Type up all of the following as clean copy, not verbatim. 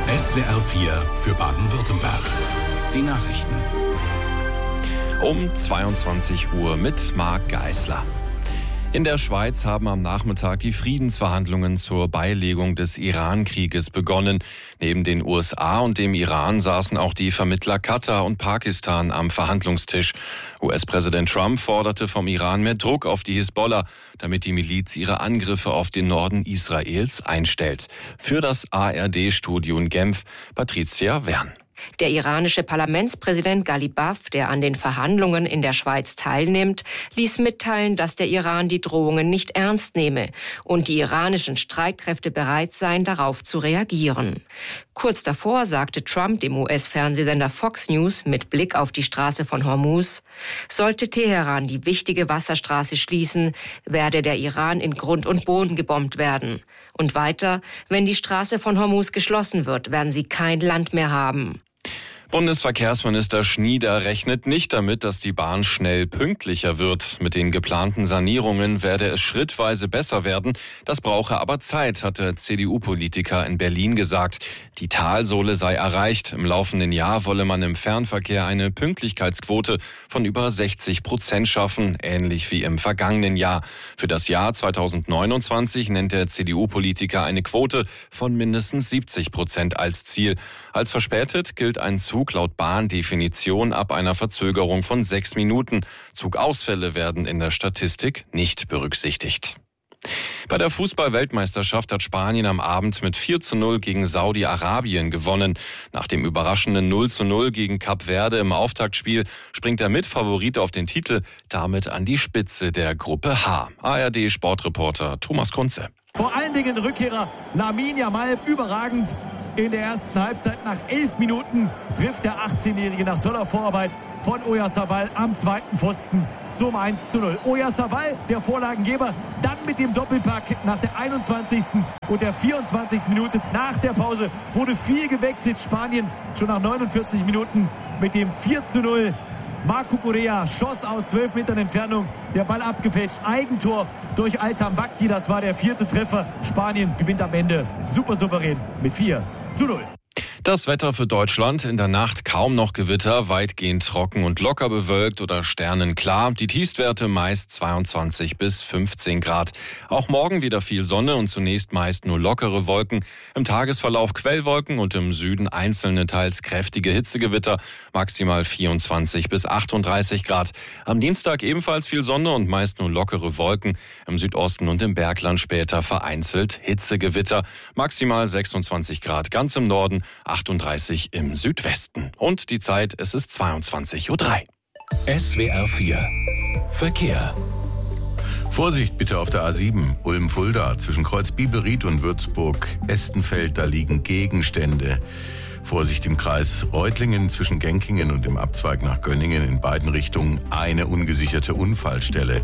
SWR 4 für Baden-Württemberg. Die Nachrichten. Um 22 Uhr mit Marc Geisler. In der Schweiz haben am Nachmittag die Friedensverhandlungen zur Beilegung des Iran-Krieges begonnen. Neben den USA und dem Iran saßen auch die Vermittler Katar und Pakistan am Verhandlungstisch. US-Präsident Trump forderte vom Iran mehr Druck auf die Hisbollah, damit die Miliz ihre Angriffe auf den Norden Israels einstellt. Für das ARD-Studio in Genf, Patricia Wern. Der iranische Parlamentspräsident Ghalibaf, der an den Verhandlungen in der Schweiz teilnimmt, ließ mitteilen, dass der Iran die Drohungen nicht ernst nehme und die iranischen Streitkräfte bereit seien, darauf zu reagieren. Kurz davor sagte Trump dem US-Fernsehsender Fox News mit Blick auf die Straße von Hormuz, sollte Teheran die wichtige Wasserstraße schließen, werde der Iran in Grund und Boden gebombt werden. Und weiter, wenn die Straße von Hormuz geschlossen wird, werden sie kein Land mehr haben. Bundesverkehrsminister Schnieder rechnet nicht damit, dass die Bahn schnell pünktlicher wird. Mit den geplanten Sanierungen werde es schrittweise besser werden. Das brauche aber Zeit, hat der CDU-Politiker in Berlin gesagt. Die Talsohle sei erreicht. Im laufenden Jahr wolle man im Fernverkehr eine Pünktlichkeitsquote von über 60% schaffen, ähnlich wie im vergangenen Jahr. Für das Jahr 2029 nennt der CDU-Politiker eine Quote von mindestens 70% als Ziel. Als verspätet gilt ein Zug laut Bahndefinition ab einer Verzögerung von 6 Minuten. Zugausfälle werden in der Statistik nicht berücksichtigt. Bei der Fußball-Weltmeisterschaft hat Spanien am Abend mit 4:0 gegen Saudi-Arabien gewonnen. Nach dem überraschenden 0:0 gegen Kap Verde im Auftaktspiel springt der Mitfavorit auf den Titel damit an die Spitze der Gruppe H. ARD-Sportreporter Thomas Kunze. Vor allen Dingen Rückkehrer Lamine Yamal überragend in der ersten Halbzeit. Nach 11 Minuten trifft der 18-Jährige nach toller Vorarbeit von Oyarzabal am zweiten Pfosten zum 1:0. Oyarzabal, der Vorlagengeber, dann mit dem Doppelpack nach der 21. und der 24. Minute. Nach der Pause wurde viel gewechselt. Spanien schon nach 49 Minuten mit dem 4:0. Marco Correa schoss aus 12 Metern Entfernung. Der Ball abgefälscht. Eigentor durch Altan Bakti. Das war der 4. Treffer. Spanien gewinnt am Ende super souverän mit 4:0. Das Wetter für Deutschland: in der Nacht kaum noch Gewitter, weitgehend trocken und locker bewölkt oder sternenklar. Die Tiefstwerte meist 22 bis 15 Grad. Auch morgen wieder viel Sonne und zunächst meist nur lockere Wolken. Im Tagesverlauf Quellwolken und im Süden einzelne teils kräftige Hitzegewitter, maximal 24 bis 38 Grad. Am Dienstag ebenfalls viel Sonne und meist nur lockere Wolken. Im Südosten und im Bergland später vereinzelt Hitzegewitter, maximal 26 Grad ganz im Norden, 38 im Südwesten. Und die Zeit, es ist 22:03 Uhr. SWR 4 Verkehr. Vorsicht bitte auf der A7 Ulm-Fulda zwischen Kreuz Bibelried und Würzburg-Estenfeld, da liegen Gegenstände. Vorsicht im Kreis Reutlingen zwischen Genkingen und dem Abzweig nach Gönningen, in beiden Richtungen eine ungesicherte Unfallstelle.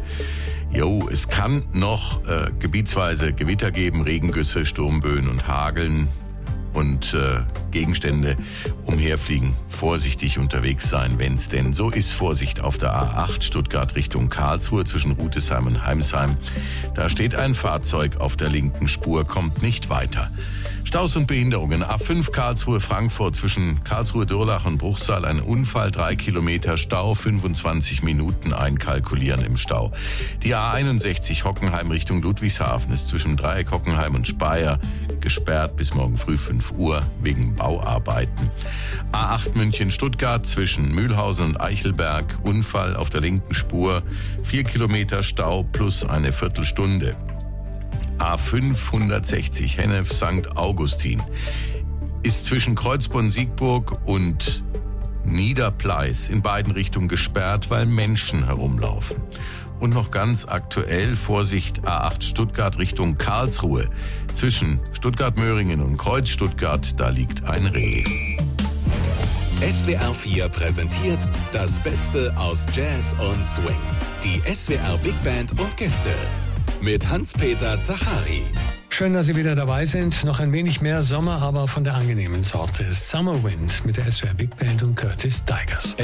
Es kann noch gebietsweise Gewitter geben, Regengüsse, Sturmböen und Hageln und Gegenstände umherfliegen. Vorsichtig unterwegs sein, wenn es denn so ist. Vorsicht auf der A8 Stuttgart Richtung Karlsruhe zwischen Rutesheim und Heimsheim. Da steht ein Fahrzeug auf der linken Spur, kommt nicht weiter. Staus und Behinderungen. A5 Karlsruhe-Frankfurt zwischen Karlsruhe-Durlach und Bruchsal. Ein Unfall, 3 Kilometer Stau, 25 Minuten einkalkulieren im Stau. Die A61 Hockenheim Richtung Ludwigshafen ist zwischen Dreieck Hockenheim und Speyer gesperrt bis morgen früh 5 Uhr wegen Bauarbeiten. A8 München-Stuttgart zwischen Mühlhausen und Eichelberg. Unfall auf der linken Spur, 4 Kilometer Stau plus eine Viertelstunde. A5 160 Hennef St. Augustin ist zwischen Kreuzborn-Siegburg und Niederpleis in beiden Richtungen gesperrt, weil Menschen herumlaufen. Und noch ganz aktuell, Vorsicht A8 Stuttgart Richtung Karlsruhe. Zwischen Stuttgart-Möhringen und Kreuz Stuttgart, da liegt ein Reh. SWR 4 präsentiert das Beste aus Jazz und Swing. Die SWR Big Band und Gäste. Mit Hans-Peter Zachari. Schön, dass Sie wieder dabei sind. Noch ein wenig mehr Sommer, aber von der angenehmen Sorte. Summer Wind mit der SWR Big Band und Curtis Digers.